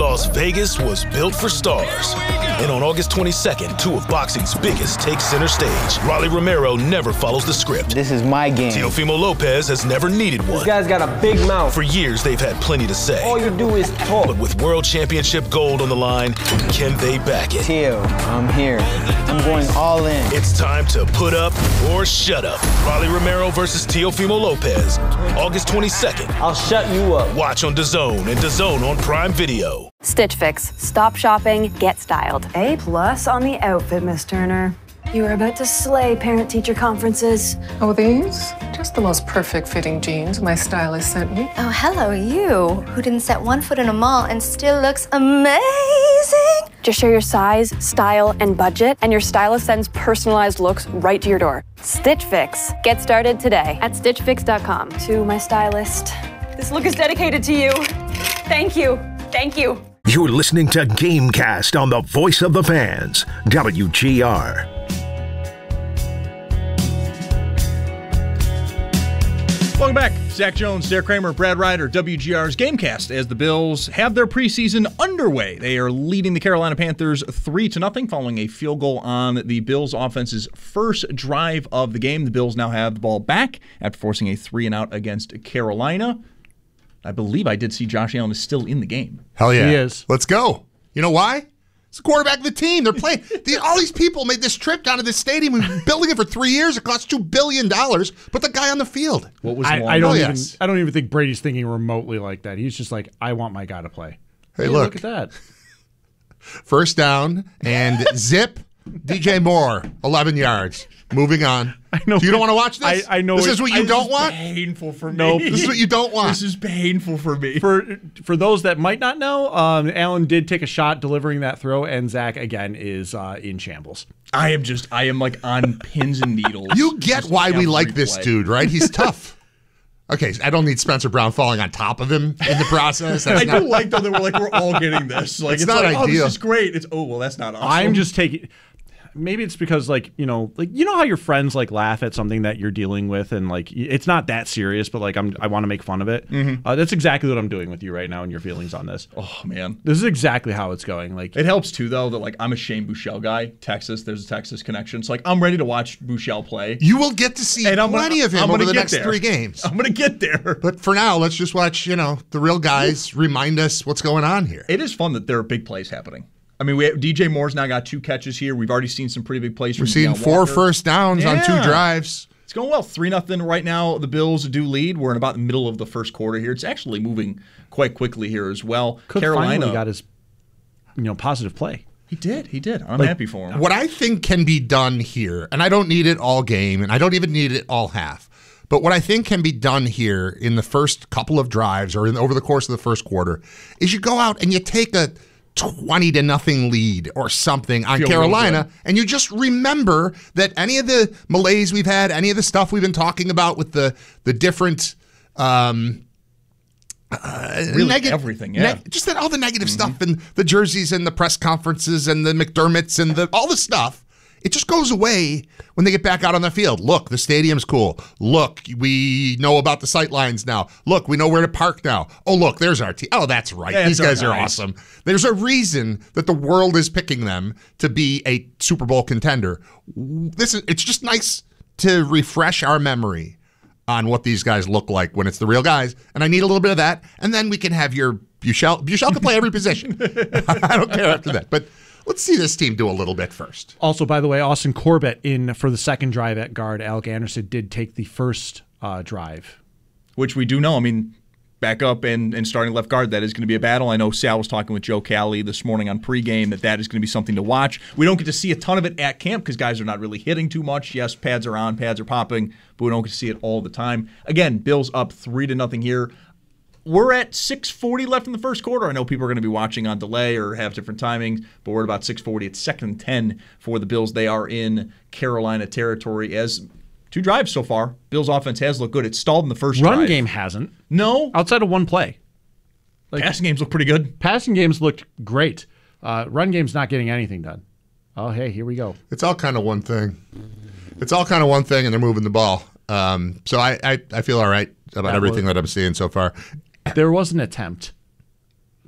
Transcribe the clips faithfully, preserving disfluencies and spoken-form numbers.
Las Vegas was built for stars. And on August twenty-second, two of boxing's biggest take center stage. Rolly Romero never follows the script. This is my game. Teofimo Lopez has never needed one. This guy's got a big mouth. For years, they've had plenty to say. All you do is talk. But with World Championship gold on the line, can they back it? Teo, I'm here. I'm going all in. It's time to put up or shut up. Rolly Romero versus Teofimo Lopez, August twenty-second. I'll shut you up. Watch on DAZN and DAZN on Prime Video. Stitch Fix. Stop shopping, get styled. A plus on the outfit, Miss Turner. You are about to slay parent-teacher conferences. Oh, these? Just the most perfect fitting jeans my stylist sent me. Oh, hello, you, who didn't set one foot in a mall and still looks amazing. Just share your size, style, and budget, and your stylist sends personalized looks right to your door. Stitch Fix. Get started today at stitch fix dot com. To my stylist, this look is dedicated to you. Thank you. Thank you. You're listening to Gamecast on the Voice of the Fans, W G R. Welcome back. Zach Jones, Derek Kramer, Brad Ryder, W G R's Gamecast as the Bills have their preseason underway. They are leading the Carolina Panthers three to nothing following a field goal on the Bills offense's first drive of the game. The Bills now have the ball back after forcing a three and out against Carolina. I believe I did see Josh Allen is still in the game. Hell yeah. He is. Let's go. You know why? It's the quarterback of the team. They're playing. the, all these people made this trip down to this stadium. We've been building it for three years. It cost two billion dollars. Put the guy on the field. What was I, long? I don't Oh, even. yes. I don't even think Brady's thinking remotely like that. He's just like, I want my guy to play. Hey, Yeah, look. look at that. First down and zip. D J Moore, eleven yards. Moving on. I know. So you don't want to watch this? I, I know. This it- is what you This don't is want? painful for me. Nope. This is what you don't want. This is painful for me. For for those that might not know, um, Allen did take a shot delivering that throw, and Zach again is uh, in shambles. I am just, I am like on pins and needles. You get Just why we every like this play. dude, right? He's tough. Okay, I don't need Spencer Brown falling on top of him in the process. That's I not, do like though that we're like we're all getting this. Like It's it's, not like, oh, ideal. this is great. It's oh well, that's not awesome. I'm just taking. Maybe it's because like you know like you know how your friends like laugh at something that you're dealing with and like it's not that serious, but like I'm I want to make fun of it. Mm-hmm. Uh, that's exactly what I'm doing with you right now and your feelings on this. Oh man, This is exactly how it's going. Like it helps too though that like I'm a Shane Buechele guy. Texas, there's a Texas connection. So like I'm ready to watch Buechele play. you will get to see And I'm plenty gonna, of him I'm over gonna the get next there. three games. I'm gonna get there. But for now, let's just watch, you know, the real guys remind us what's going on here. It is fun that there are big plays happening. I mean, we have, D J Moore's now got two catches here. We've already seen some pretty big plays. We're from seeing Deion four Walker. first downs on two Yeah. drives. It's going well. three nothing right now. The Bills do lead. We're in about the middle of the first quarter here. It's actually moving quite quickly here as well. Cook Carolina finally got his you know positive play. He did. He did. I'm Like, happy for him. What I think can be done here, and I don't need it all game, and I don't even need it all half, but what I think can be done here in the first couple of drives or in, over the course of the first quarter is you go out and you take a twenty to nothing lead or something on Feel real Carolina, good. and you just remember that any of the malaise we've had, any of the stuff we've been talking about with the the different um, uh, Really neg- everything, yeah. neg- just that all the negative stuff and the jerseys and the press conferences and the McDermotts and the all the stuff. It just goes away when they get back out on the field. Look, the stadium's cool. Look, we know about the sight lines now. Look, we know where to park now. Oh, look, there's our team. Oh, that's right. Yeah, These it's guys our are guys. awesome. There's a reason that the world is picking them to be a Super Bowl contender. This is it's just nice to refresh our memory on what these guys look like when it's the real guys. And I need a little bit of that. And then we can have your Buechele. Buechele can play every position. I don't care after that. But let's see this team do a little bit first. Also, by the way, Austin Corbett in for the second drive at guard. Alec Anderson did take the first uh, drive. Which we do know. I mean, back up and, and starting left guard, that is going to be a battle. I know Sal was talking with Joe Cali this morning on pregame that that is going to be something to watch. We don't get to see a ton of it at camp because guys are not really hitting too much. Yes, pads are on, pads are popping, but we don't get to see it all the time. Again, Bills up three to nothing here. We're at six forty left in the first quarter. I know people are going to be watching on delay or have different timings, but we're at about six forty. It's second and ten for the Bills. They are in Carolina territory as two drives so far. Bills offense has looked good. It stalled in the first Run drive. game hasn't. No. Outside of one play. Like, Passing games look pretty good. Passing games looked great. Uh, run game's not getting anything done. Oh, hey, here we go. It's all kind of one thing. It's all kind of one thing, and they're moving the ball. Um, so I, I, I feel all right about That everything was- that I'm seeing so far. There was an attempt.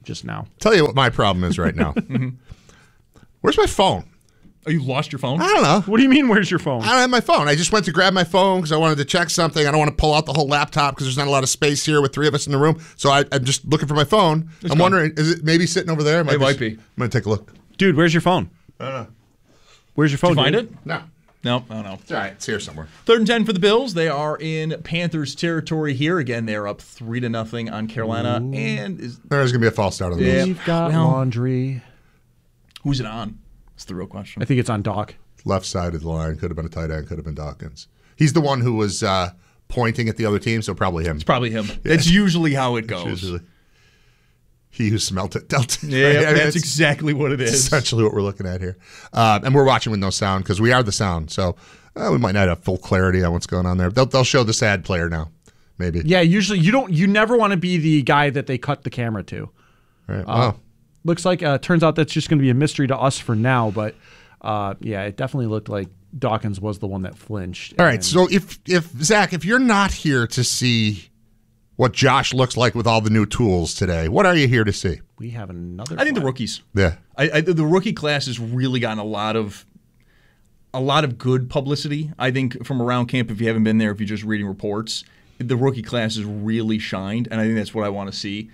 just now. Tell you what my problem is right now. mm-hmm. Where's my phone? Oh, you lost your phone? I don't know. What do you mean, where's your phone? I don't have my phone. I just went to grab my phone because I wanted to check something. I don't want to pull out the whole laptop because there's not a lot of space here with three of us in the room. So I, I'm just looking for my phone. It's I'm gone. wondering, is it maybe sitting over there? It might just, be. I'm going to take a look. Dude, where's your phone? I don't know. Where's your phone? Did you find dude? it? No. No, I don't know. It's all right. It's here somewhere. Third and ten for the Bills. They are in Panthers territory here. Again, they're up three to nothing on Carolina. Ooh. And is There's going to be a false start on the Yeah. Bills. We've got Well, laundry. Who's it on? That's the real question. I think it's on Doc. Left side of the line. Could have been a tight end. Could have been Dawkins. He's the one who was uh, pointing at the other team, so probably him. It's probably him. It's usually how it goes. Usually. He who smelt it dealt it. Yeah, right? I mean, that's exactly what it is. Essentially what we're looking at here. Uh, and we're watching with no sound because we are the sound. So uh, we might not have full clarity on what's going on there. They'll, they'll show the sad player now, maybe. Yeah, usually you don't. You never want to be the guy that they cut the camera to. Right. Uh, Wow. Looks like uh, turns out that's just going to be a mystery to us for now. But uh, yeah, it definitely looked like Dawkins was the one that flinched. All right. and- So if if Zach, if you're not here to see what Josh looks like with all the new tools today, what are you here to see? We have another. I think the flag. rookies. Yeah. I, I, the rookie class has really gotten a lot of a lot of good publicity. I think from around camp, if you haven't been there, if you're just reading reports, the rookie class has really shined, and I think that's what I want to see.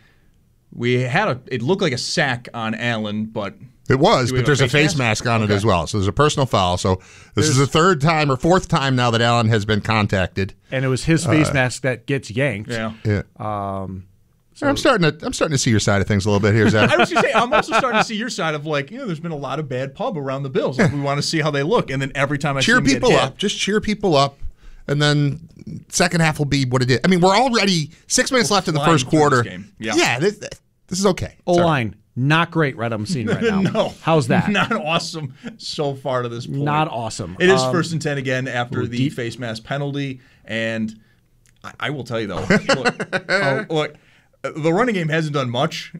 We had a it looked like a sack on Allen, but It was, Do we but have there's a face mask, on Okay. it as well. So there's a personal foul. So this is the third time or fourth time now that Allen has been contacted. And it was his face Uh, mask that gets yanked. yeah. Yeah. Um, I'm starting to I'm starting to see your side of things a little bit here, Zach. I was going to say, I'm also starting to see your side of like, you know, there's been a lot of bad pub around the Bills. We want to see how they look, and then every time I cheer see them get people hit, up. Just cheer people up. And then second half will be what it is. I mean, we're already six minutes We're left in the flying first through quarter. this game. Yeah. Yeah, this, this is okay. O Sorry. line, not great. Right, I'm seeing right now. no, How's that? Not awesome so far to this point. Not awesome. It is Um, first and ten again after ooh, the deep- face mask penalty, and I, I will tell you though, look, oh, look, the running game hasn't done much.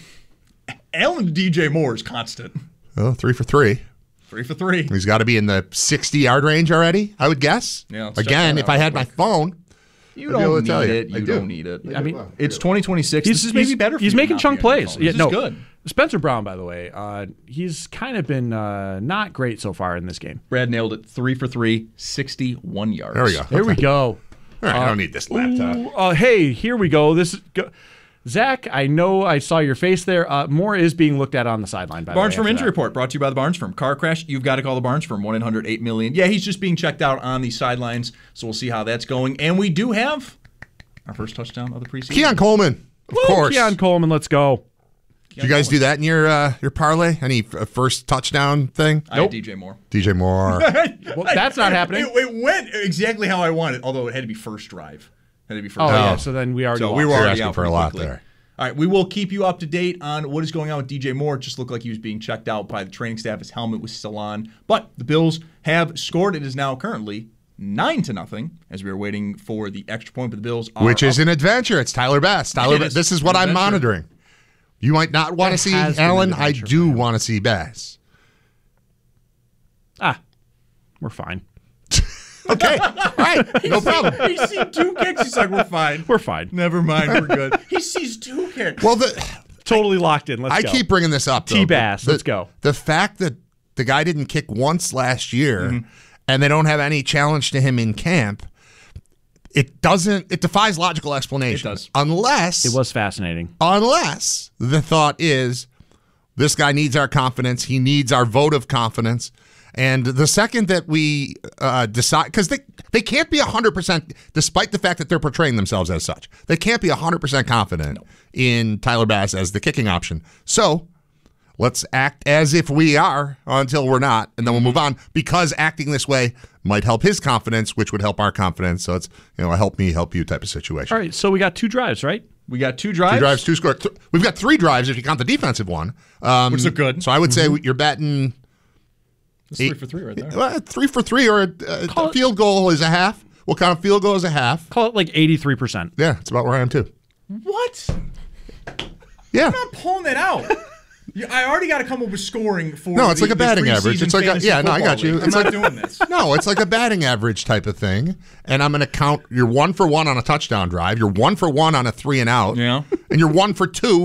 Allen to D J Moore is constant. Oh, three for three. Three for three. He's got to be in the sixty-yard range already, I would guess. Yeah, let's check Again, that if out I had real my quick. phone, You I'd be able don't to tell need you. it. I You do. don't need it. I mean, It's twenty twenty-six. He's This just may maybe be better for he's you to making not chunk be on your plays. phone. Yeah, This no. is good. Spencer Brown, by the way, uh, he's kind of been uh, not great so far in this game. Brad nailed it. Three for three, sixty-one yards. there we go. Here we Okay. go. All right, I don't need this laptop. Ooh, uh, hey, here we go. This is go- Zach. I know I saw your face there. Uh, Moore is being looked at on the sideline. By Barnes the way, Firm after Injury that. Report brought to you by the Barnes Firm. Car crash, you've got to call the Barnes Firm, one eight hundred eight million. Yeah, he's just being checked out on the sidelines, so we'll see how that's going. And we do have our first touchdown of the preseason. Keon Coleman, of Woo, course. Keon Coleman, let's go. Did you guys do that in your uh, your parlay? Any f- first touchdown thing? I had D J Moore. D J Moore. Well, that's not happening. It, it went exactly how I wanted, although it had to be first drive. It had to be first Oh, drive. yeah, so then we already So lost. we were You're already asking out for a pretty lot quickly. there. All right, we will keep you up to date on what is going on with D J Moore. It just looked like he was being checked out by the training staff. His helmet was still on. But the Bills have scored. It is now currently nine to nothing as we are waiting for the extra point. But the Bills are Which is up. an adventure. It's Tyler Bass. Tyler, It Bass. is This is what an I'm adventure. monitoring. You might not want to It see has been an Allen. I adventure do for him. want to see Bass. Ah, we're fine. Okay. All right. No problem. He sees two kicks. He's like, we're fine. We're fine. Never mind. We're good. He sees two kicks. Well, the, Totally locked in. Let's I go. keep bringing this up. though, T-Bass, but the- let's go. The fact that the guy didn't kick once last year Mm-hmm. and they don't have any challenge to him in camp, it doesn't, it defies logical explanation. It does. Unless, It was fascinating. unless the thought is this guy needs our confidence. He needs our vote of confidence. And the second that we uh, decide, because they, they can't be one hundred percent, despite the fact that they're portraying themselves as such, they can't be one hundred percent confident in Tyler Bass as the kicking option. So let's act as if we are until we're not, and then we'll move on, because acting this way might help his confidence, which would help our confidence. So it's, you know, a help me, help you type of situation. All right, so we got two drives, right? we got two drives. Two drives, two scores. Th- We've got three drives if you count the defensive one. Um, Which are good. So I would say you're batting That's three for three right there. well, three for three, or a, a, Call a it- field goal is a half. We'll count a field goal as a half. Call it like eighty-three percent. Yeah, it's about where I am too. What? Yeah. I'm not pulling that out. You- I already got to come up with scoring for No, it's the, like a the batting average. preseason It's like a, fantasy yeah, no, I got football you. league. It's I'm like, not doing this. No, it's like a batting average type of thing. And I'm going to count, you're one for one on a touchdown drive. You're one for one on a three and out. Yeah. And you're one for two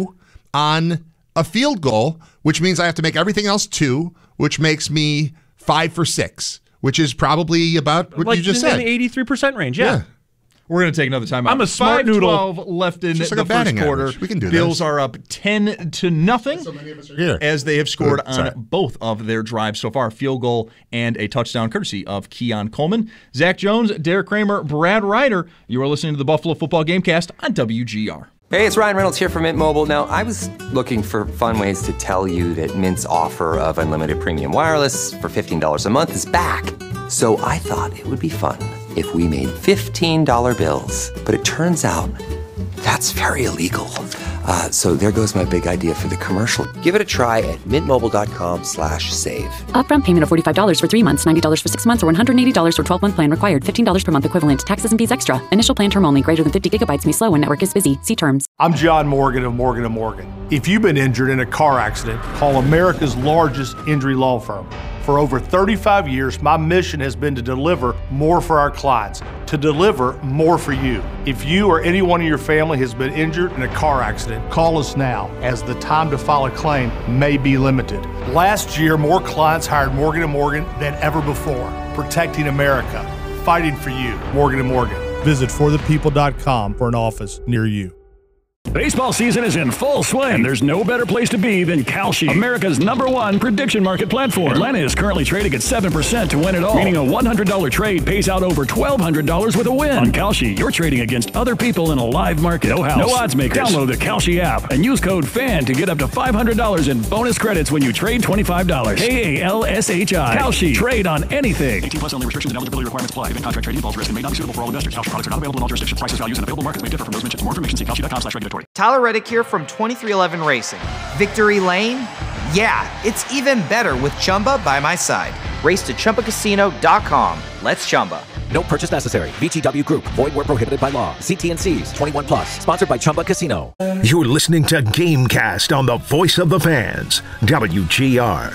on a field goal, which means I have to make everything else two, which makes me five for six, which is probably about what like you just in said. the eighty-three percent range, yeah. Yeah. We're going to take another time out. I'm a smart five noodle. twelve left in Just the like a first batting quarter. average. We can do Bills this. are up ten to nothing So many of us are here. as they have scored Uh, on sorry. both of their drives so far. Field goal and a touchdown courtesy of Keon Coleman. Zach Jones, Derek Kramer, Brad Ryder. You are listening to the Buffalo Football Gamecast on W G R. Hey, it's Ryan Reynolds here from Mint Mobile. Now, I was looking for fun ways to tell you that Mint's offer of unlimited premium wireless for fifteen dollars a month is back. So I thought it would be fun if we made fifteen dollar bills. But it turns out that's very illegal. Uh, so there goes my big idea for the commercial. Give it a try at mintmobile.com slash save. Upfront payment of forty-five dollars for three months, ninety dollars for six months, or one hundred eighty dollars for twelve-month plan required. fifteen dollars per month equivalent. Taxes and fees extra. Initial plan term only. Greater than fifty gigabytes may slow when network is busy. See terms. I'm John Morgan of Morgan and Morgan. If you've been injured in a car accident, call America's largest injury law firm. For over thirty-five years, my mission has been to deliver more for our clients, to deliver more for you. If you or anyone in your family has been injured in a car accident, call us now, as the time to file a claim may be limited. Last year, more clients hired Morgan and Morgan than ever before, protecting America, fighting for you. Morgan and Morgan. Visit for the people dot com for an office near you. Baseball season is in full swing, and there's no better place to be than Kalshi, America's number one prediction market platform. Atlanta is currently trading at seven percent to win it all, meaning a one hundred dollars trade pays out over twelve hundred dollars with a win. On Kalshi, you're trading against other people in a live market. No house, no odds makers. Download the Kalshi app and use code FAN to get up to five hundred dollars in bonus credits when you trade twenty-five dollars. K A L S H I. Kalshi. Trade on anything. eighteen plus only. Restrictions and eligibility requirements apply. Event contract trading involves risk and may not be suitable for all investors. Kalshi products are not available in all jurisdictions. Prices, values, and available markets may differ from those mentioned. For more information, see kalshi dot com slash regulatory. Tyler Reddick here from twenty-three eleven Racing. Victory Lane? Yeah, it's even better with Chumba by my side. Race to Chumba Casino dot com. Let's Chumba. No purchase necessary. V G W Group. Void where prohibited by law. See T and C's. twenty-one plus. Sponsored by Chumba Casino. You're listening to Gamecast on the Voice of the Fans, W G R.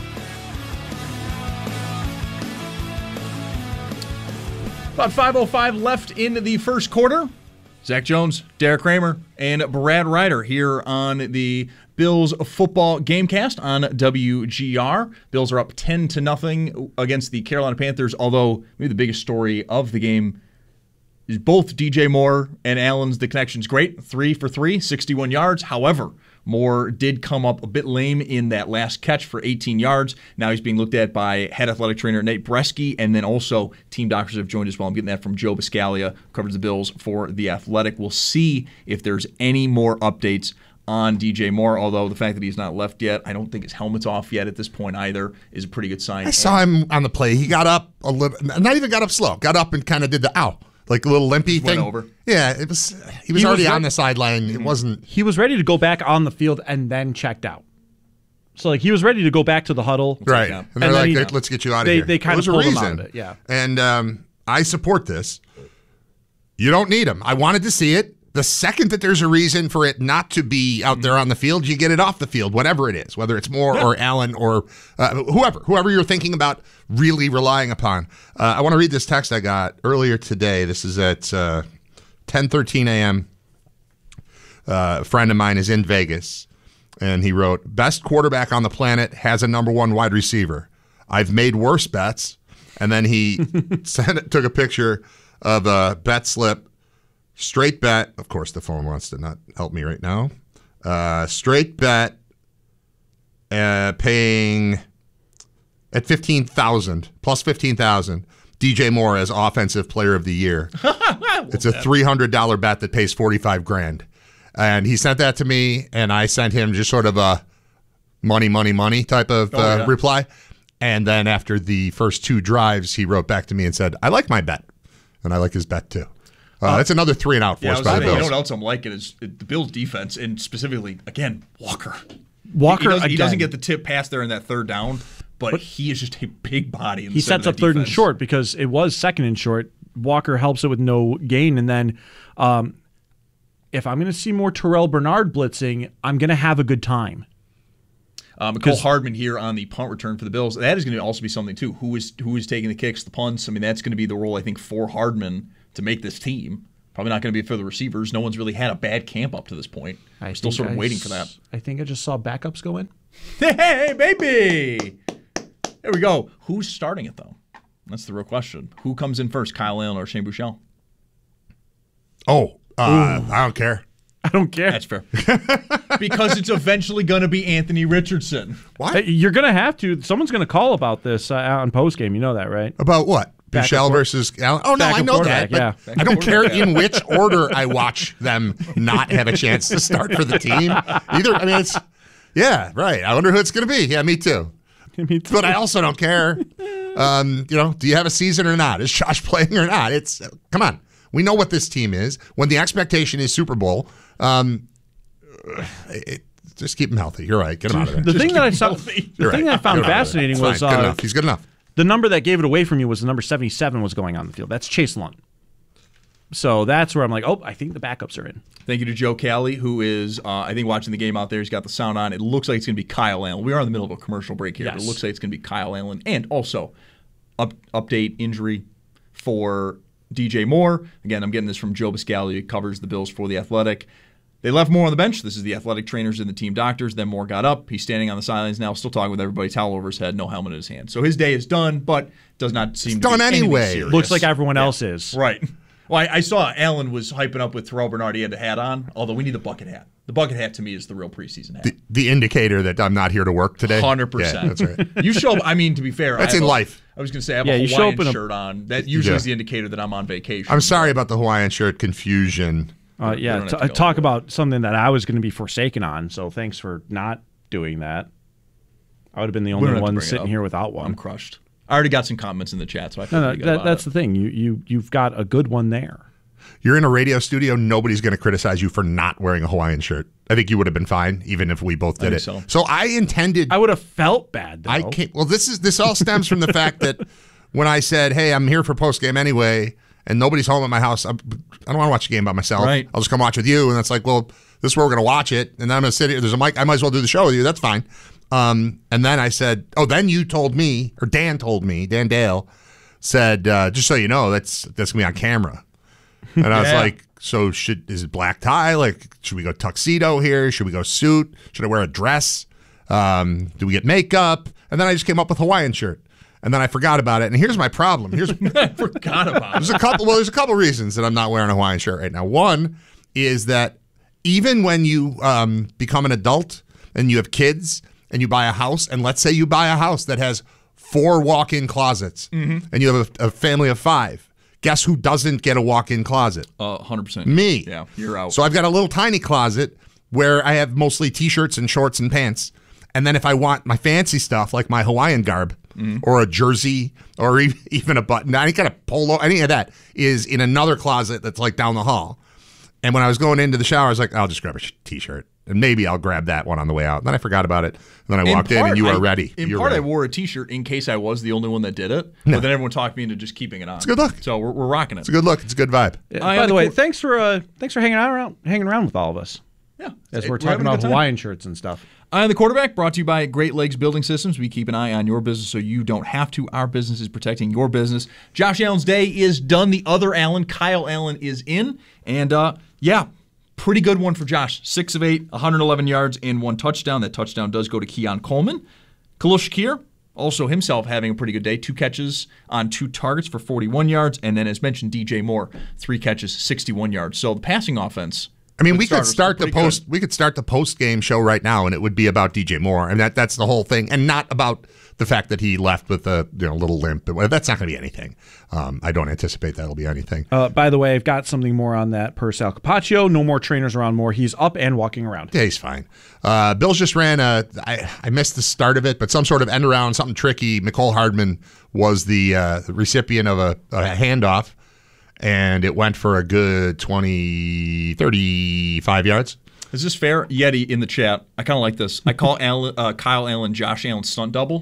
About five oh five left in the first quarter. Zach Jones, Derek Kramer, and Brad Ryder here on the Bills football gamecast on W G R. Bills are up ten to nothing against the Carolina Panthers, although maybe the biggest story of the game is both D J Moore and Allen's, the connection's great. Three for three, sixty-one yards. However, Moore did come up a bit lame in that last catch for eighteen yards. Now he's being looked at by head athletic trainer Nate Bresky, and then also team doctors have joined as well. I'm getting that from Joe Biscaglia, who covers the Bills for The Athletic. We'll see if there's any more updates on D J Moore, although the fact that he's not left yet, I don't think his helmet's off yet at this point either, is a pretty good sign. I saw him on the play. He got up a little, not even got up slow, got up and kind of did the ow. Like a little limpy Just thing. went over. Yeah, it was. He was He already was on right- the sideline. It wasn't. He was ready to go back on the field and then checked out. So like he was ready to go back to the huddle. Right. And they're then like, he- "Hey, let's get you out of they, here. They kind of There's a pulled him out reason. of it. Yeah. And um, I support this. You don't need him. I wanted to see it. The second that there's a reason for it not to be out there on the field, you get it off the field, whatever it is, whether it's Moore Yeah. or Allen or uh, whoever, whoever you're thinking about really relying upon. Uh, I want to read this text I got earlier today. This is at uh, ten thirteen a.m. Uh, a friend of mine is in Vegas, and he wrote, best quarterback on the planet has a number one wide receiver. I've made worse bets. And then he sent, took a picture of a bet slip. Straight bet. Of course, the phone wants to not help me right now. Uh, straight bet uh, paying at fifteen thousand dollars, plus fifteen thousand dollars, D J Moore as Offensive Player of the Year. It's a three hundred dollars bet that pays forty-five grand. And he sent that to me, and I sent him just sort of a money, money, money type of Oh, uh, yeah. reply. And then after the first two drives, he wrote back to me and said, I like my bet. And I like his bet too. Uh, that's another three and out for Yeah, I us was by the saying, you know Bills. what else I'm liking is the Bills' defense, and specifically, again, Walker. Walker he, doesn't, he doesn't again. get the tip pass there in that third down, but, But he is just a big body. In the He center sets of up that third and defense. short because it was second and short. Walker helps it with no gain. And then um, if I'm going to see more Terrell Bernard blitzing, I'm going to have a good time. Um, Cole Hardman here on the punt return for the Bills. That is going to also be something, too. Who is who is taking the kicks, the punts? I mean, that's going to be the role, I think, for Hardman to make this team. Probably not going to be for the receivers. No one's really had a bad camp up to this point. I We're still think sort of I waiting s- for that. I think I just saw backups go in. Hey, baby! There we go. Who's starting it, though? That's the real question. Who comes in first, Kyle Allen or Shane Buechele? Oh, uh, I don't care. I don't care. That's fair. Because it's eventually going to be Anthony Richardson. Hey, you're going to have to. Someone's going to call about this uh, out on postgame. You know that, right? About what? Backup Buechele quar- versus Allen? Oh, no, I backup know that. quarterback, But yeah. I don't care in which order I watch them not have a chance to start for the team. Either, I mean, it's, yeah, right. I wonder who it's going to be. Yeah, me too. me too. But I also don't care. Um, you know, do you have a season or not? Is Josh playing or not? It's, come on. We know what this team is. When the expectation is Super Bowl, um, it, just keep him healthy. You're right. Get him out of there. The Just thing keep that I him saw, healthy. the You're thing right. that I found Get him out of there. fascinating It's was fine. Good uh, enough. He's good enough. The number that gave it away from you was the number seventy-seven was going on the field. That's Chase Lund. So that's where I'm like, oh, I think the backups are in. Thank you to Joe Cali, who is, uh, I think, watching the game out there. He's got the sound on. It looks like it's going to be Kyle Allen. We are in the middle of a commercial break here, but Yes. it looks like it's going to be Kyle Allen. And also, up, update injury for D J Moore. Again, I'm getting this from Joe Biscali, who covers the Bills for The Athletic. They left Moore on the bench. This is the athletic trainers and the team doctors. Then Moore got up. He's standing on the sidelines now, still talking with everybody, towel over his head, no helmet in his hand. So his day is done, but does not seem It's to done be anything anyway. serious. Looks like everyone else is. Right. Well, I, I saw Allen was hyping up with Terrell Bernard. He had the hat on, although we need the bucket hat. The bucket hat, to me, is the real preseason hat. The, the indicator that I'm not here to work today. one hundred percent. Yeah, that's right. You show up, I mean, to be fair. That's I have in a- life. I was going to say, I have Yeah, a you show Hawaiian up in a- shirt on. That usually Yeah. is the indicator that I'm on vacation. I'm sorry about the Hawaiian shirt confusion. Uh, We yeah, don't t- have to go talk over about something that I was going to be forsaken on. So thanks for not doing that. I would have been the We only don't have to one bring it sitting up. here without one. I'm crushed. I already got some comments in the chat, so I feel No, no, pretty good that, about that's it. the thing. You you you've got a good one there. You're in a radio studio. Nobody's going to criticize you for not wearing a Hawaiian shirt. I think you would have been fine, even if we both did I it. think so. So I intended. I would have felt bad though. I can't. Well, this is this all stems from the fact that when I said, "Hey, I'm here for post game anyway," and nobody's home at my house, I'm, I don't want to watch the game by myself. Right. I'll just come watch with you. And it's like, well, this is where we're going to watch it, and then I'm going to sit here. There's a mic. I might as well do the show with you. That's fine. Um, and then I said, "Oh, then you told me, or Dan told me, Dan Dale said, uh, just so you know, that's that's gonna be on camera." And I was Yeah. like, so should is it black tie? Like, should we go tuxedo here? Should we go suit? Should I wear a dress? Um, do we get makeup? And then I just came up with Hawaiian shirt. And then I forgot about it. And here's my problem. Here's I forgot about there's it. a couple well, there's a couple reasons that I'm not wearing a Hawaiian shirt right now. One is that even when you um, become an adult and you have kids and you buy a house, and let's say you buy a house that has four walk-in closets Mm-hmm. and you have a, a family of five, guess who doesn't get a walk-in closet? Uh, one hundred percent. Me. Yeah, you're out. So I've got a little tiny closet where I have mostly t-shirts and shorts and pants. And then if I want my fancy stuff, like my Hawaiian garb Mm-hmm. or a jersey or e- even a button, any kind of polo, any of that is in another closet that's like down the hall. And when I was going into the shower, I was like, I'll just grab a sh- t-shirt. And maybe I'll grab that one on the way out. And then I forgot about it. And then I walked in part, and you were I- ready. In You're part, ready. I wore a T-shirt in case I was the only one that did it. No. But then everyone talked me into just keeping it on. It's a good look. So we're, we're rocking it. It's a good look. It's a good vibe. Yeah, I by am the the way, cool- thanks for uh, thanks for hanging out around hanging around with all of us. Yeah, As We're we're talking having a about good time. Hawaiian shirts and stuff. Eye on the Quarterback, brought to you by Great Lakes Building Systems. We keep an eye on your business so you don't have to. Our business is protecting your business. Josh Allen's day is done. The other Allen, Kyle Allen, is in. And, uh, yeah, pretty good one for Josh. Six of eight, one hundred eleven yards, and one touchdown. That touchdown does go to Keon Coleman. Khalil Shakir, also himself having a pretty good day. Two catches on two targets for forty-one yards. And then, as mentioned, D J Moore, three catches, sixty-one yards. So the passing offense. I mean, with we could starters, start the pretty good. post. We could start the post game show right now, and it would be about D J Moore, and that that's the whole thing, and not about the fact that he left with a you know little limp. That's not going to be anything. Um, I don't anticipate that'll be anything. Uh, by the way, I've got something more on that per Sal Capaccio. No more trainers around Moore. He's up and walking around. Yeah, he's fine. Uh, Bills just ran a. I, I missed the start of it, but some sort of end around, something tricky. Nicole Hardman was the, uh, the recipient of a, a handoff. And it went for a good twenty, thirty-five yards. Is this fair? Yeti in the chat. I kind of like this. I call Allen, uh, Kyle Allen Josh Allen stunt double.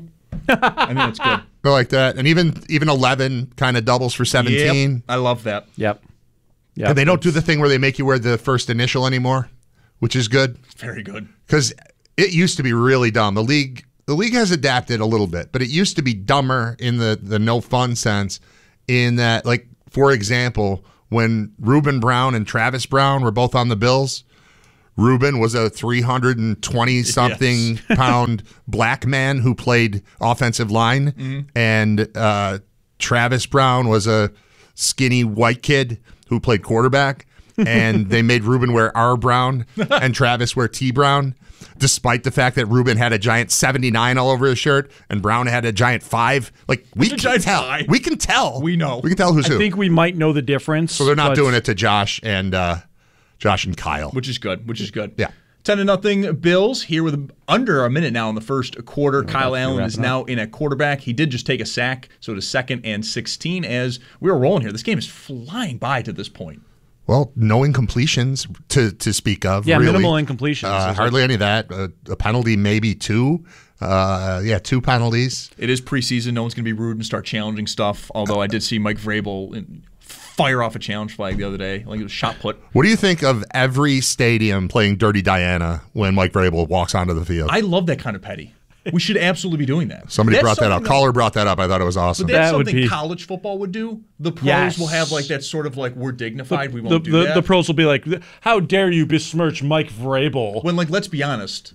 I think it's good. I like that. And even even eleven kind of doubles for seventeen. Yep, I love that. Yep. Yep. And they don't do the thing where they make you wear the first initial anymore, which is good. Very good. Because it used to be really dumb. The league the league has adapted a little bit, but it used to be dumber in the, the no fun sense in that, like, for example, when Reuben Brown and Travis Brown were both on the Bills. Reuben was a three hundred twenty something yes. pound black man who played offensive line, mm-hmm. and uh, Travis Brown was a skinny white kid who played quarterback. And they made Reuben wear R Brown and Travis wear T Brown, despite the fact that Reuben had a giant seventy-nine all over his shirt and Brown had a giant five. Like, we can tell. Five. We can tell. We know. We can tell who's I who. I think we might know the difference. So they're not doing it to Josh and uh, Josh and Kyle. Which is good. Which is good. Yeah. ten to nothing Bills here with under a minute now in the first quarter. Oh, Kyle Allen is now in at quarterback. He did just take a sack, so it is second and sixteen as we were rolling here. This game is flying by to this point. Well, no incompletions to, to speak of. Yeah, really. minimal incompletions. Uh, hardly any of that. Uh, a penalty, maybe two. Uh, yeah, two penalties. It is preseason. No one's going to be rude and start challenging stuff, although I did see Mike Vrabel fire off a challenge flag the other day. Like it was shot put. What do you think of every stadium playing Dirty Diana when Mike Vrabel walks onto the field? I love that kind of petty. We should absolutely be doing that. Somebody that's brought that up. That, Caller brought that up. I thought it was awesome. But that's that something be, college football would do. The pros yes. will have like that sort of like, we're dignified. The, we won't the, do the, that. The pros will be like, how dare you besmirch Mike Vrabel? When, like, let's be honest,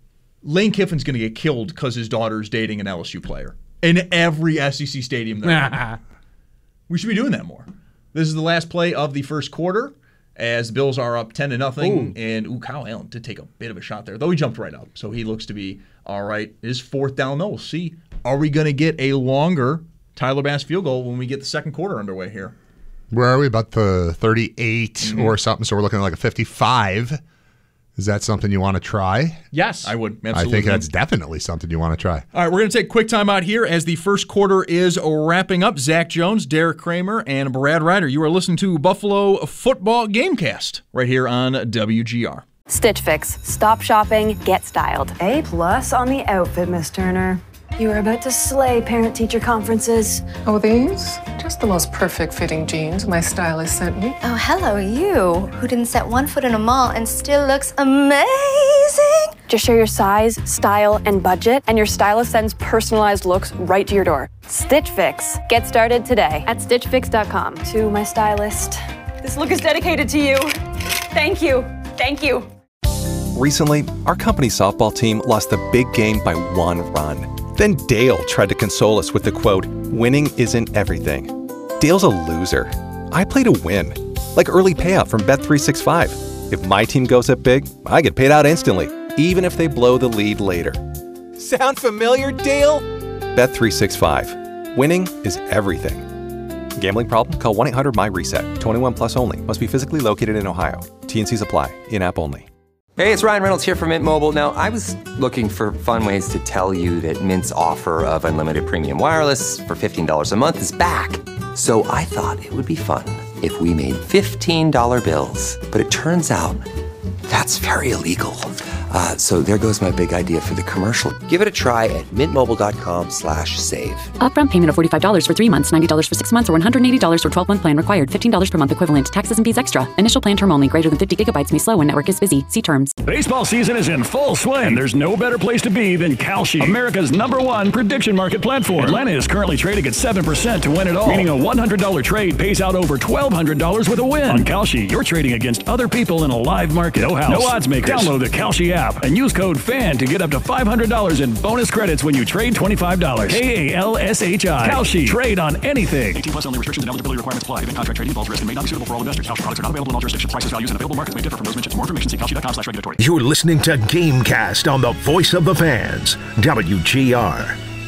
Lane Kiffin's going to get killed because his daughter's dating an L S U player in every S E C stadium. We should be doing that more. This is the last play of the first quarter, as the Bills are up ten to nothing, and ooh, Kyle Allen did take a bit of a shot there, though he jumped right up, so he looks to be all right. It is fourth down, though. We'll see. Are we going to get a longer Tyler Bass field goal when we get the second quarter underway here? Where are we? About the thirty-eight mm-hmm. or something, so we're looking at like a fifty-five. Is that something you want to try? Yes. I would. Absolutely. I think that's definitely something you want to try. All right, we're going to take a quick time out here as the first quarter is wrapping up. Zach Jones, Derek Kramer, and Brad Ryder. You are listening to Buffalo Football Gamecast right here on W G R. Stitch Fix. Stop shopping, get styled. A plus on the outfit, Miss Turner. You are about to slay parent-teacher conferences. Oh, these? Just the most perfect fitting jeans my stylist sent me. Oh, hello, you, who didn't set one foot in a mall and still looks amazing. Just share your size, style, and budget, and your stylist sends personalized looks right to your door. Stitch Fix. Get started today at stitch fix dot com. To my stylist. This look is dedicated to you. Thank you. Thank you. Recently, our company softball team lost the big game by one run. Then Dale tried to console us with the quote, "Winning isn't everything." Dale's a loser. I play to win. Like early payout from Bet three sixty-five. If my team goes up big, I get paid out instantly, even if they blow the lead later. Sound familiar, Dale? Bet three sixty-five. Winning is everything. Gambling problem? Call one eight hundred my reset. twenty-one plus only. Must be physically located in Ohio. T and Cs apply. In-app only. Hey, it's Ryan Reynolds here from Mint Mobile. Now, I was looking for fun ways to tell you that Mint's offer of unlimited premium wireless for fifteen dollars a month is back. So I thought it would be fun if we made fifteen dollar bills. But it turns out that's very illegal. Uh, so there goes my big idea for the commercial. Give it a try at mintmobile.com slash save. Upfront payment of forty-five dollars for three months, ninety dollars for six months, or one hundred eighty dollars for twelve-month plan required. fifteen dollars per month equivalent. Taxes and fees extra. Initial plan term only. Greater than fifty gigabytes may slow when network is busy. See terms. Baseball season is in full swing. There's no better place to be than Kalshi, America's number one prediction market platform. Atlanta is currently trading at seven percent to win it all, meaning a one hundred dollars trade pays out over twelve hundred dollars with a win. On Kalshi, you're trading against other people in a live market. No house, no odds makers. Download the Kalshi app and use code FAN to get up to five hundred dollars in bonus credits when you trade twenty-five dollars. K A L S H I. Kalshi. Trade on anything. eighteen plus only. Restrictions and eligibility requirements apply. Event contract trading involves risk and may not be suitable for all investors. Kalshi products are not available in all jurisdictions. Prices, values, and available markets may differ from those mentioned. For more information, see kalshi dot com slash regulatory. You're listening to Gamecast on the Voice of the Fans, W G R.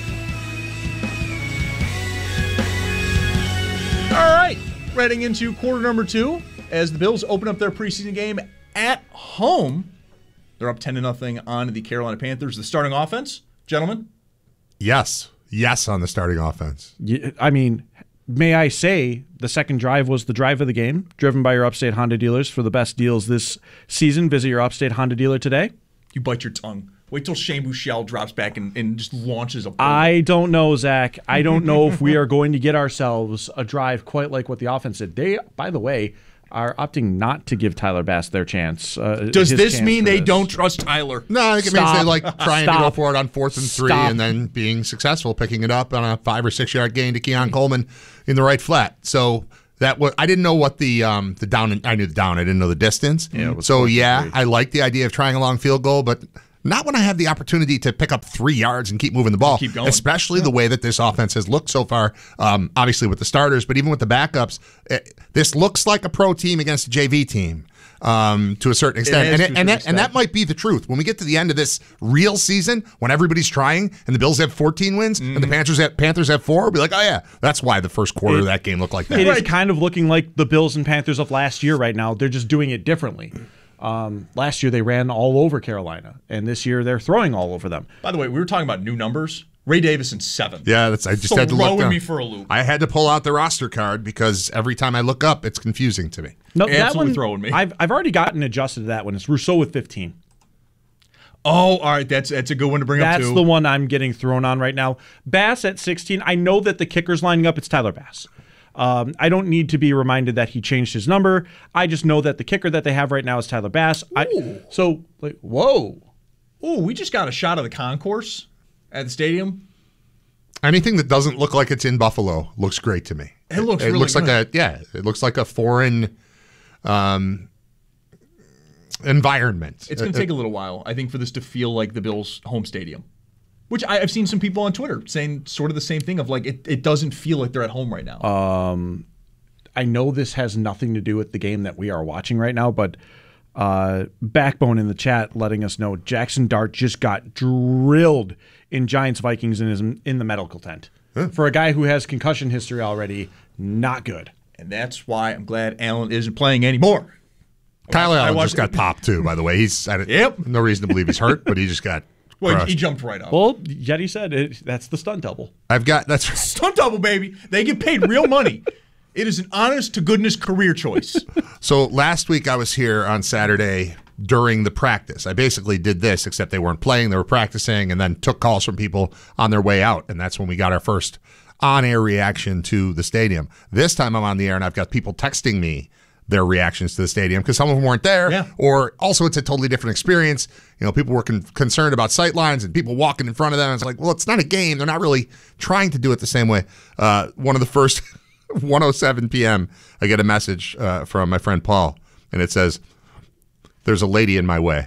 All right, heading into quarter number two as the Bills open up their preseason game at home. They're up ten to nothing on the Carolina Panthers. The starting offense, gentlemen? Yes. Yes on the starting offense. Yeah, I mean, may I say the second drive was the drive of the game, driven by your Upstate Honda dealers for the best deals this season. Visit your Upstate Honda dealer today. You bite your tongue. Wait till Shane Buechele drops back and, and just launches a ball. I don't know, Zach. I don't know if we are going to get ourselves a drive quite like what the offense did. They, by the way, are opting not to give Tyler Bass their chance. Uh, Does this chance mean they this. don't trust Tyler? No, I think it Stop. means they like trying Stop. to go for it on fourth and three Stop. and then being successful, picking it up on a five or six yard gain to Keon Coleman in the right flat. So That was I didn't know what the um the down. I knew the down. I didn't know the distance. Yeah, it was so yeah, forty-three. I like the idea of trying a long field goal, but not when I have the opportunity to pick up three yards and keep moving the ball. Keep going. Especially the way that this offense has looked so far. Um, obviously with the starters, but even with the backups, it, this looks like a pro team against a J V team. Um, to a certain extent, is and to a it, and certain that, extent. and that might be the truth. When we get to the end of this real season, when everybody's trying, and the Bills have fourteen wins, Mm-hmm. and the Panthers have, Panthers have four, we'll be like, oh yeah, that's why the first quarter It- of that game looked like that. It is kind of looking like the Bills and Panthers of last year right now. They're just doing it differently. Um, last year they ran all over Carolina, and this year they're throwing all over them. By the way, we were talking about new numbers. Ray Davis in seven. Yeah, that's. I just had to look Throwing down. me for a loop. I had to pull out the roster card because every time I look up, it's confusing to me. No, that Absolutely one, throwing me. I've I've already gotten adjusted to that one. It's Rousseau with fifteen. Oh, all right. That's that's a good one to bring That's up too. the one I'm getting thrown on right now. Bass at sixteen. I know that the kicker's lining up. It's Tyler Bass. Um, I don't need to be reminded that he changed his number. I just know that the kicker that they have right now is Tyler Bass. I, so, like, whoa. Ooh, we just got a shot of the concourse at the stadium. Anything that doesn't look like it's in Buffalo looks great to me. It looks It really looks like a good. yeah. It looks like a foreign um, environment. It's going to Uh, take a little while, I think, for this to feel like the Bills' home stadium. Which I, I've seen some people on Twitter saying sort of the same thing of like it, it doesn't feel like they're at home right now. Um, I know this has nothing to do with the game that we are watching right now, but uh, Backbone in the chat letting us know Jackson Dart just got drilled in Giants Vikings in his in the medical tent. For a guy who has concussion history already, not good. And that's why I'm glad Allen isn't playing anymore. Kyle I Allen watched- just got popped too. By the way, he's I, Yep. no reason to believe he's hurt, but he just got. Well, he, crushed. he jumped right up. Well, yet he said it, that's the stunt double. I've got that's Stunt double, baby. They get paid real money. It is an honest to goodness career choice. So last week I was here on Saturday during the practice. I basically did this, except they weren't playing, they were practicing, and then took calls from people on their way out. And that's when we got our first on-air reaction to the stadium. This time I'm on the air and I've got people texting me their reactions to the stadium because some of them weren't there. Yeah. Or also it's a totally different experience. You know, people were con- concerned about sight lines and people walking in front of them. It's like, well, it's not a game. They're not really trying to do it the same way. Uh, one of the first one oh seven p.m., I get a message uh, from my friend Paul, and it says, "There's a lady in my way."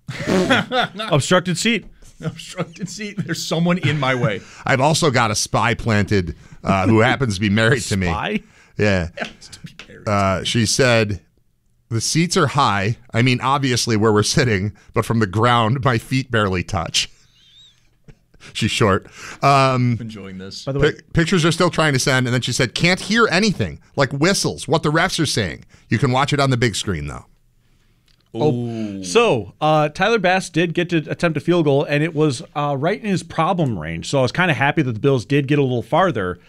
Obstructed seat. Obstructed seat. There's someone in my way. I've also got a spy planted uh, who happens to be married to me. Spy? Yeah. Uh, she said, "The seats are high. I mean, obviously where we're sitting, but from the ground, my feet barely touch." She's short. Um, I'm enjoying this. By the way, Pic- pictures are still trying to send, and then she said, "Can't hear anything, like whistles, what the refs are saying. You can watch it on the big screen, though." Oh, so uh, Tyler Bass did get to attempt a field goal, and it was uh, right in his problem range. So I was kind of happy that the Bills did get a little farther.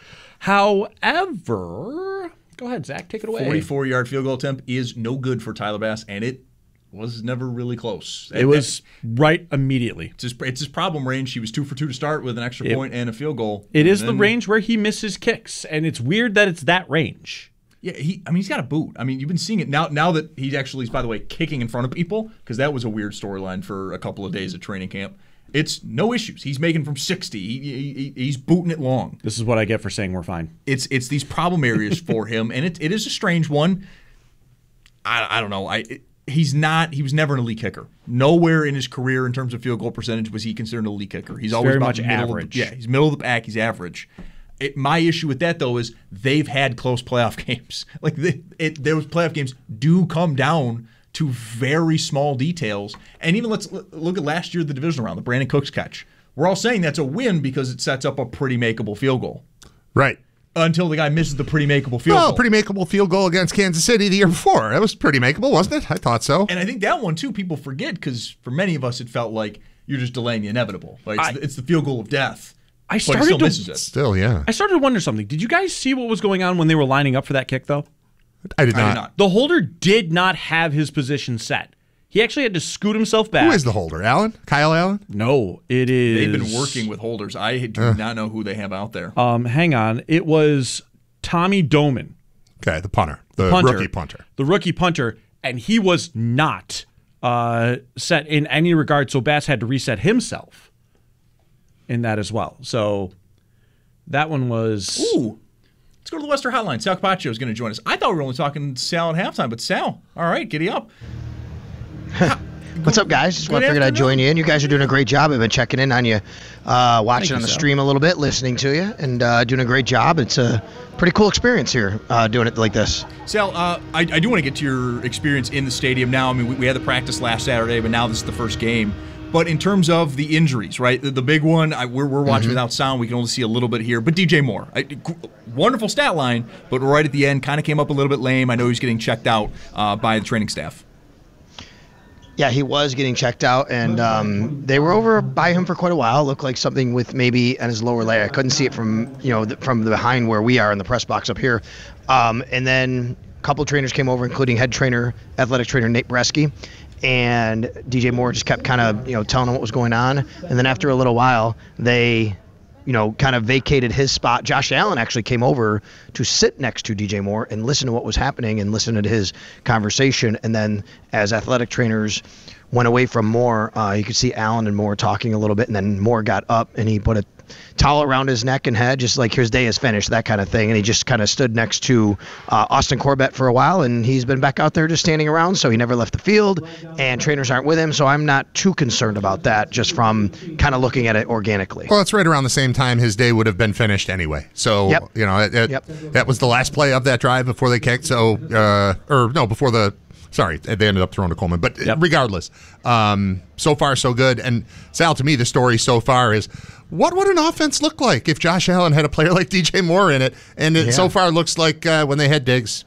However, go ahead, Zach, take it away. forty-four yard field goal attempt is no good for Tyler Bass, and it was never really close. It was right immediately. It's his, it's his problem range. He was two for two to start with an extra It- point and a field goal. It is And the then- range where he misses kicks, and it's weird that it's that range. Yeah, he. I mean, he's got a boot. I mean, you've been seeing it now. Now that he actually is, by the way, kicking in front of people, because that was a weird storyline for a couple of days at training camp. It's no issues. He's making from sixty. He, he, he's booting it long. This is what I get for saying we're fine. It's it's these problem areas for him, and it it is a strange one. I, I don't know. I it, he's not. He was never an elite kicker. Nowhere in his career, in terms of field goal percentage, was he considered an elite kicker. He's It's always very about much middle average. Of the, yeah, he's middle of the pack. He's average. It, my issue with that, though, is they've had close playoff games. Like the, it, those playoff games do come down to very small details. And even let's l- look at last year, the divisional round, the Brandon Cooks catch. We're all saying that's a win because it sets up a pretty makeable field goal. Right. Until the guy misses the pretty makeable field Well, goal. pretty makeable field goal against Kansas City the year before. That was pretty makeable, wasn't it? I thought so. And I think that one, too, people forget because for many of us, it felt like you're just delaying the inevitable. Like it's, I- the, it's the field goal of death. I but he started still to misses it. Still, yeah. I started to wonder something. Did you guys see what was going on when they were lining up for that kick, though? I did I not. did not. The holder did not have his position set. He actually had to scoot himself back. Who is the holder? Allen? Kyle Allen? No, it is. They've been working with holders. I do not know who they have out there. Um, hang on. It was Tommy Doman, Okay, the punter. The punter, rookie punter. the rookie punter, and he was not uh, set in any regard. So Bass had to reset himself in that as well. So that one was Ooh. Let's go to the Western Hotline. Sal Capaccio is going to join us. I thought we were only talking Sal at halftime, but Sal, all right, giddy up. What's up, guys? Just want to figure I'd join you in. You guys are doing a great job. I've been checking in on you, uh, watching on the stream a little bit, listening to you, and uh, doing a great job. It's a pretty cool experience here, uh, doing it like this. Sal, uh, I, I do want to get to your experience in the stadium now. I mean, we, we had the practice last Saturday, but now this is the first game. But in terms of the injuries, right, the, the big one, I, we're, we're watching mm-hmm. without sound. We can only see a little bit here. But D J Moore, I, wonderful stat line, but right at the end, kind of came up a little bit lame. I know he's getting checked out uh, by the training staff. Yeah, he was getting checked out, and um, they were over by him for quite a while. It looked like something with maybe on his lower leg. I couldn't see it from you know the, from the behind where we are in the press box up here. Um, and then a couple trainers came over, including head trainer, athletic trainer Nate Bresky, and D J Moore just kept kind of you know telling him what was going on. And then after a little while, they you know, kind of vacated his spot. Josh Allen actually came over to sit next to D J Moore and listen to what was happening and listen to his conversation. And then as athletic trainers went away from Moore, uh, you could see Allen and Moore talking a little bit, and then Moore got up and he put a towel around his neck and head, just like his day is finished, that kind of thing. And he just kind of stood next to uh, Austin Corbett for a while, and he's been back out there just standing around, so he never left the field, and trainers aren't with him, so I'm not too concerned about that, just from kind of looking at it organically. Well, it's right around the same time his day would have been finished anyway. So, yep. you know, it, it, yep. that was the last play of that drive before they kicked, so, uh, or no, before the Sorry, they ended up throwing to Coleman. But yep. regardless, um, so far so good. And Sal, to me, the story so far is what would an offense look like if Josh Allen had a player like D J Moore in it? And it yeah. so far looks like uh, when they had Diggs.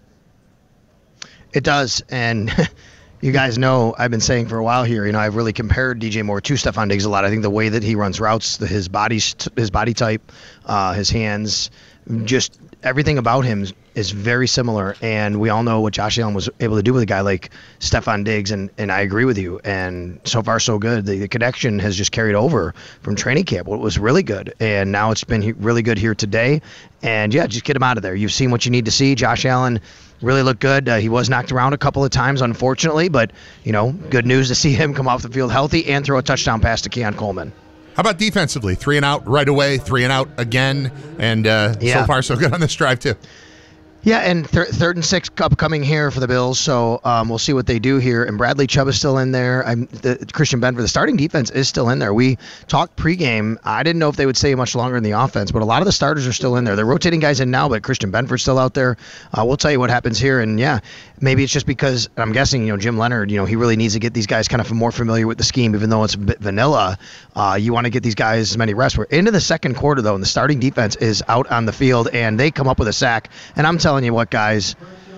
It does. And you guys know I've been saying for a while here, you know, I've really compared D J Moore to Stephon Diggs a lot. I think the way that he runs routes, the, his body, his body type, uh, his hands, just everything about him is very similar, and we all know what Josh Allen was able to do with a guy like Stephon Diggs, and, and I agree with you. And so far, so good. The, the connection has just carried over from training camp. Well, it was really good, and now it's been he- really good here today. And, yeah, just get him out of there. You've seen what you need to see. Josh Allen really looked good. Uh, he was knocked around a couple of times, unfortunately, but, you know, good news to see him come off the field healthy and throw a touchdown pass to Keon Coleman. How about defensively? Three and out right away, three and out again, and uh, yeah. so far so good on this drive too. Yeah, and thir- third and six upcoming here for the Bills, so um, we'll see what they do here. And Bradley Chubb is still in there. I'm, the, Christian Benford, the starting defense is still in there. We talked pregame. I didn't know if they would stay much longer in the offense, but a lot of the starters are still in there. They're rotating guys in now, but Christian Benford's still out there. Uh, we'll tell you what happens here. And, yeah, maybe it's just because I'm guessing, you know, Jim Leonard, you know, he really needs to get these guys kind of more familiar with the scheme, even though it's a bit vanilla. Uh, you want to get these guys as many reps. We're into the second quarter, though, and the starting defense is out on the field, and they come up with a sack. And I'm telling you what, guys,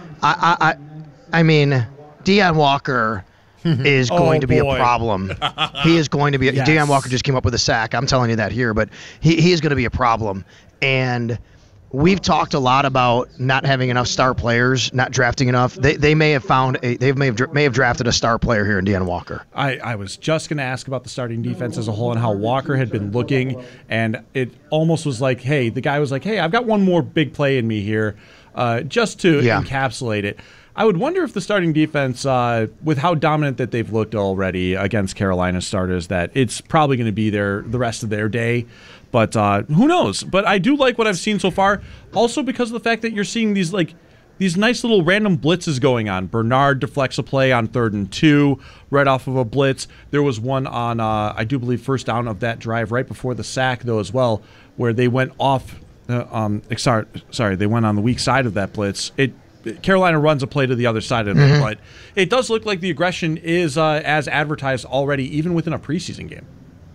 I, I, I, I mean, Deion Walker is going oh, to be boy. a problem. He is going to be. A, yes. Deion Walker just came up with a sack. I'm telling you that here, but he, he is going to be a problem. And we've talked a lot about not having enough star players, not drafting enough. They they may have found a, they may have may have drafted a star player here in Deion Walker. I, I was just going to ask about the starting defense as a whole and how Walker had been looking, and it almost was like, hey, the guy was like, hey, I've got one more big play in me here, uh, just to yeah. encapsulate it. I would wonder if the starting defense, uh, with how dominant that they've looked already against Carolina starters, that it's probably going to be there the rest of their day. But uh, who knows? But I do like what I've seen so far. Also because of the fact that you're seeing these like these nice little random blitzes going on. Bernard deflects a play on third and two right off of a blitz. There was one on, uh, I do believe, first down of that drive right before the sack, though, as well, where they went off. Uh, um, sorry, sorry, they went on the weak side of that blitz. It Carolina runs a play to the other side of it, mm-hmm. but it does look like the aggression is uh, as advertised already, even within a preseason game.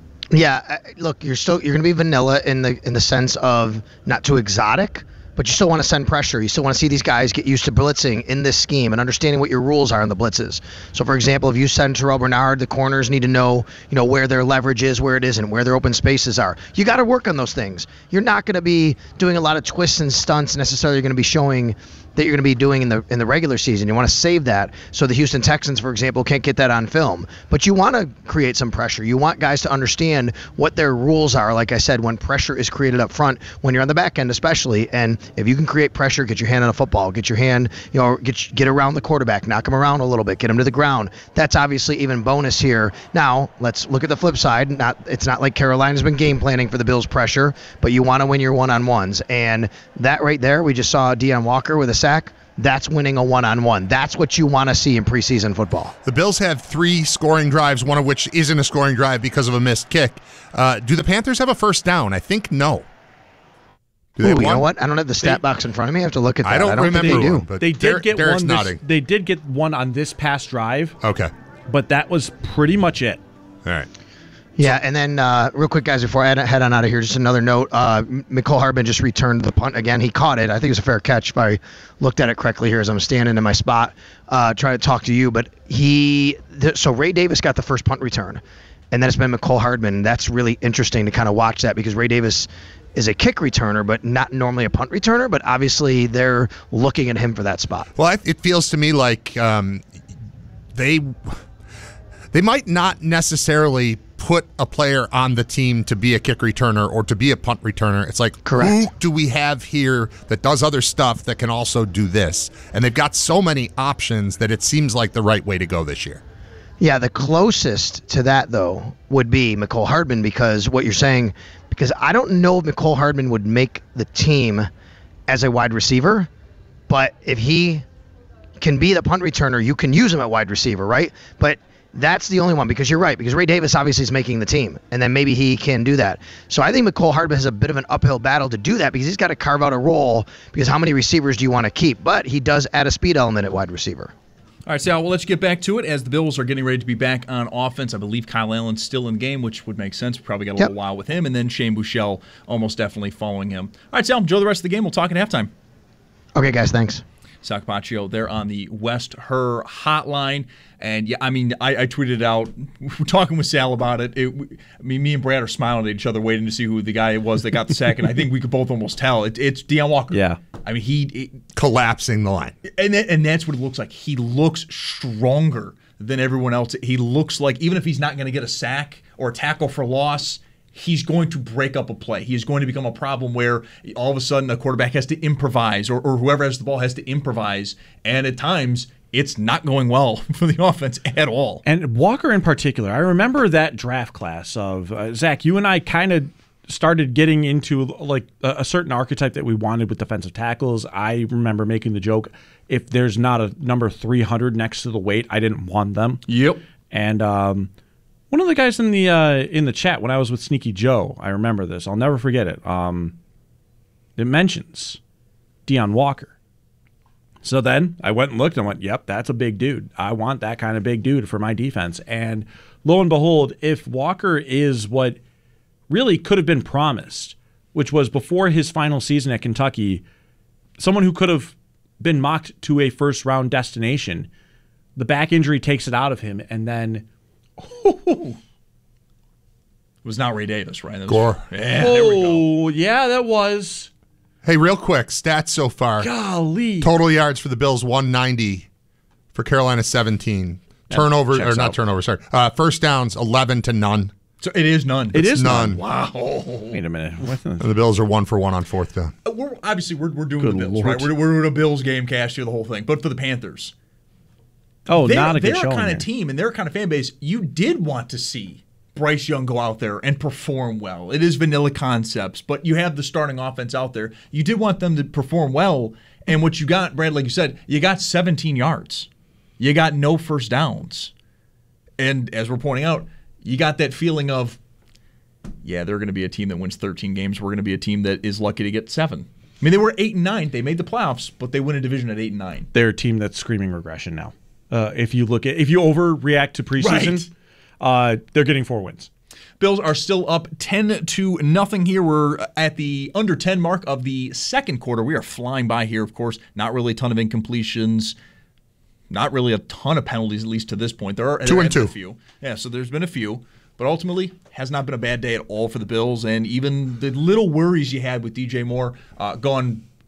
Yeah, look, you're still you're going to be vanilla in the in the sense of not too exotic, but you still want to send pressure. You still want to see these guys get used to blitzing in this scheme and understanding what your rules are on the blitzes. So, for example, if you send Terrell Bernard, the corners need to know, you know, where their leverage is, where it isn't, where their open spaces are. You got to work on those things. You're not going to be doing a lot of twists and stunts necessarily. You're going to be showing that you're going to be doing in the in the regular season. You want to save that so the Houston Texans, for example, can't get that on film. But you want to create some pressure. You want guys to understand what their rules are, like I said, when pressure is created up front, when you're on the back end especially. And if you can create pressure, get your hand on a football, get your hand, you know, get get around the quarterback, knock him around a little bit, get him to the ground. That's obviously even bonus here. Now, let's look at the flip side. Not It's not like Carolina's been game planning for the Bills' pressure, but you want to win your one-on-ones. And that right there, we just saw Deion Walker with a sack. That's winning a one-on-one. That's what you want to see in preseason football. The Bills have three scoring drives, one of which isn't a scoring drive because of a missed kick. Uh, do the Panthers have a first down? I think no. Do they Ooh, have you one? know what? I don't have the stat box in front of me. I have to look at that. I don't, I don't remember think they do. one, but They did Derek- get Derek's one. This, nodding. they did get one on this past drive. Okay, but that was pretty much it. All right. Yeah, and then uh, real quick, guys, before I head on out of here, just another note. Uh, Mecole Hardman just returned the punt again. He caught it. I think it was a fair catch if I looked at it correctly here as I'm standing in my spot uh, trying to talk to you. But he, th- so Ray Davis got the first punt return, and then it's been Mecole Hardman. That's really interesting to kind of watch that because Ray Davis is a kick returner, but not normally a punt returner. But obviously they're looking at him for that spot. Well, I, it feels to me like um, they they might not necessarily put a player on the team to be a kick returner or to be a punt returner. It's like, Correct. who do we have here that does other stuff that can also do this? And they've got so many options that it seems like the right way to go this year. Yeah, the closest to that, though, would be Mecole Hardman because what you're saying, because I don't know if Mecole Hardman would make the team as a wide receiver, but if he can be the punt returner, you can use him at wide receiver, right? But that's the only one because you're right, because Ray Davis obviously is making the team, and then maybe he can do that. So I think Mecole Hardman has a bit of an uphill battle to do that because he's got to carve out a role because how many receivers do you want to keep? But he does add a speed element at wide receiver. All right, Sal, we'll let you get back to it as the Bills are getting ready to be back on offense. I believe Kyle Allen's still in the game, which would make sense. We probably got a Yep. little while with him, and then Shane Buechele almost definitely following him. All right, Sal, enjoy the rest of the game. We'll talk at halftime. Okay, guys, thanks. Sal Capaccio there on the West Her hotline. And, yeah, I mean, I, I tweeted out, we're talking with Sal about it. it. I mean, me and Brad are smiling at each other, waiting to see who the guy was that got the sack. And I think we could both almost tell. It, it's Deion Walker. Yeah. I mean, he... It, collapsing the line. And, that, and that's what it looks like. He looks stronger than everyone else. He looks like, even if he's not going to get a sack or a tackle for loss, he's going to break up a play. He is going to become a problem where all of a sudden a quarterback has to improvise or, or whoever has the ball has to improvise. And at times, it's not going well for the offense at all. And Walker in particular, I remember that draft class of, uh, Zach, you and I kind of started getting into like a, a certain archetype that we wanted with defensive tackles. I remember making the joke, if there's not a number three hundred next to the weight, I didn't want them. Yep. And um, one of the guys in the uh, in the chat when I was with Sneaky Joe, I remember this. I'll never forget it. Um, it mentions Deion Walker. So then I went and looked and went, yep, that's a big dude. I want that kind of big dude for my defense. And lo and behold, if Walker is what really could have been promised, which was before his final season at Kentucky, someone who could have been mocked to a first-round destination, the back injury takes it out of him, and then... It was not Ray Davis, right? That was, Gore. Yeah, there we go. Oh, yeah, that was... Hey, real quick, stats so far. Golly. Total yards for the Bills, one ninety. For Carolina, seventeen. Turnover, or not out. turnover, sorry. Uh, first downs, eleven to none. So it is none. It is none. Wow. Wait a minute. What the- And the Bills are one for one on fourth down. We're, obviously, we're, we're doing Good the Bills, Lord. right? We're, we're doing a Bills game cast here, the whole thing. But for the Panthers, Oh, they're, not a good they're showing a kind there. of team and they're a kind of fan base you did want to see Bryce Young go out there and perform well. It is vanilla concepts, but you have the starting offense out there. You did want them to perform well, and what you got, Brad, like you said, you got seventeen yards. You got no first downs. And as we're pointing out, you got that feeling of, yeah, they're going to be a team that wins thirteen games. We're going to be a team that is lucky to get seven. I mean, they were eight and nine. They made the playoffs, but they win a division at eight and nine. They're a team that's screaming regression now. Uh, if you look at if you overreact to preseason, right. uh, they're getting four wins. Bills are still up ten to nothing here. We're at the under ten mark of the second quarter. We are flying by here, of course. Not really a ton of incompletions. Not really a ton of penalties, at least to this point. There are two there and two. A few. Yeah, so there's been a few. But ultimately, has not been a bad day at all for the Bills. And even the little worries you had with D J Moore uh, gone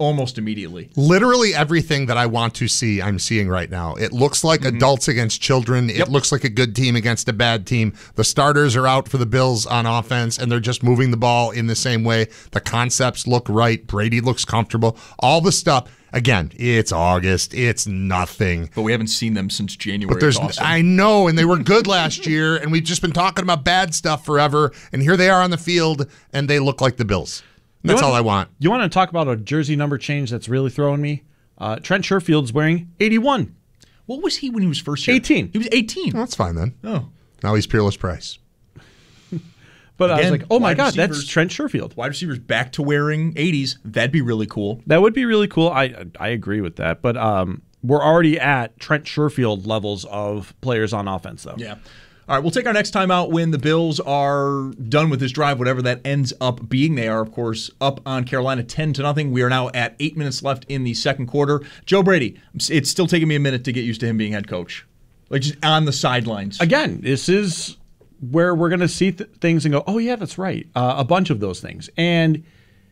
almost immediately. Literally everything that I want to see, I'm seeing right now. It looks like mm-hmm. adults against children. It yep. looks like a good team against a bad team. The starters are out for the Bills on offense, and they're just moving the ball in the same way. The concepts look right. Brady looks comfortable. All the stuff. Again, it's August. It's nothing. But we haven't seen them since January. But there's, it's awesome. I know, and they were good last year, and we've just been talking about bad stuff forever, and here they are on the field, and they look like the Bills. That's wanna, all I want. You want to talk about a jersey number change that's really throwing me? Uh, Trent Sherfield's wearing eighty-one. What was he when he was first here? eighteen. He was eighteen. Well, that's fine then. Oh. Now he's Peerless Price. But Again, I was like, oh my God, receivers, that's Trent Sherfield. Wide receivers back to wearing eighties. That'd be really cool. That would be really cool. I I agree with that. But um, we're already at Trent Sherfield levels of players on offense, though. Yeah. All right, we'll take our next time out when the Bills are done with this drive, whatever that ends up being. They are, of course, up on Carolina ten to nothing. We are now at eight minutes left in the second quarter. Joe Brady, it's still taking me a minute to get used to him being head coach. Like, just on the sidelines. Again, this is where we're going to see th- things and go, oh, yeah, that's right. Uh, a bunch of those things. And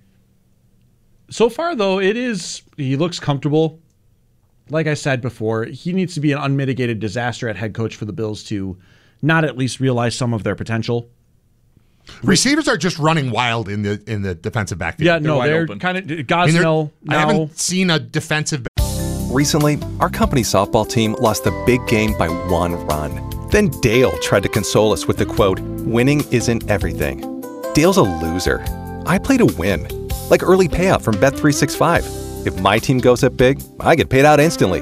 so far, though, it is, he looks comfortable. Like I said before, he needs to be an unmitigated disaster at head coach for the Bills to not at least realize some of their potential. Receivers are just running wild in the in the defensive backfield. Yeah, no, they're, they're kind of Gosnell. I, mean, I haven't seen a defensive. Recently, our company softball team lost the big game by one run. Then Dale tried to console us with the quote, "Winning isn't everything." Dale's a loser. I play to win, like early payout from Bet three sixty-five. If my team goes up big, I get paid out instantly.